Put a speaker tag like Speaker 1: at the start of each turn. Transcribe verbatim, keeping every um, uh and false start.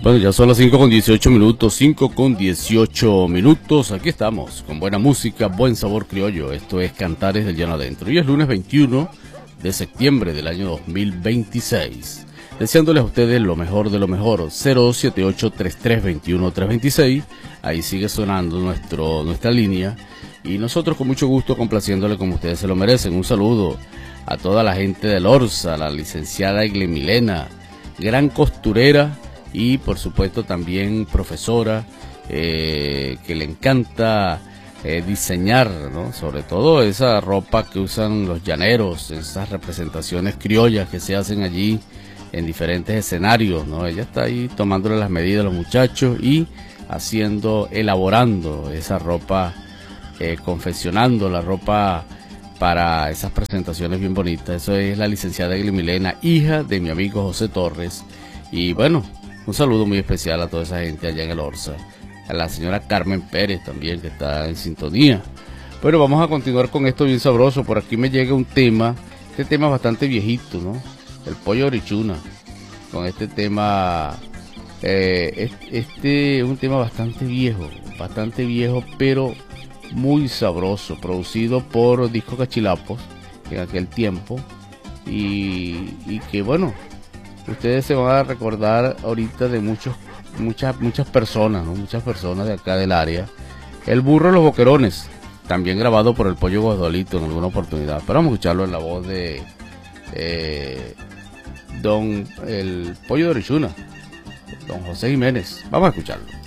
Speaker 1: Bueno, ya son las cinco con dieciocho minutos, cinco con dieciocho minutos, aquí estamos, con buena música, buen sabor criollo, esto es Cantares del Llano Adentro, y es lunes veintiuno de septiembre del año dos mil veintiséis, deseándoles a ustedes lo mejor de lo mejor. Cero dos siete ocho, tres tres dos uno, tres dos seis, ahí sigue sonando nuestro, nuestra línea, y nosotros con mucho gusto complaciéndole como ustedes se lo merecen. Un saludo a toda la gente de Lorza, la licenciada Igle Milena, gran costurera, y por supuesto también profesora, eh, que le encanta eh, diseñar, ¿no? Sobre todo esa ropa que usan los llaneros, esas representaciones criollas que se hacen allí en diferentes escenarios, ¿no? Ella está ahí tomándole las medidas a los muchachos y haciendo, elaborando esa ropa, eh, confeccionando la ropa para esas presentaciones bien bonitas. Eso es la licenciada Igle Milena, hija de mi amigo José Torres. Y bueno, un saludo muy especial a toda esa gente allá en el Orza, a la señora Carmen Pérez también, que está en sintonía. Bueno, vamos a continuar con esto bien sabroso. Por aquí me llega un tema, este tema es bastante viejito, ¿no? El pollo orichuna, con este tema, eh, este es un tema bastante viejo, bastante viejo, pero muy sabroso, producido por Disco Cachilapos en aquel tiempo, y, y que bueno, ustedes se van a recordar ahorita de muchos, muchas, muchas personas, ¿no? Muchas personas de acá del área. El burro de los boquerones, también grabado por el Pollo Godolito en alguna oportunidad. Pero vamos a escucharlo en la voz de eh, Don el Pollo de Orichuna, Don José Jiménez. Vamos a escucharlo.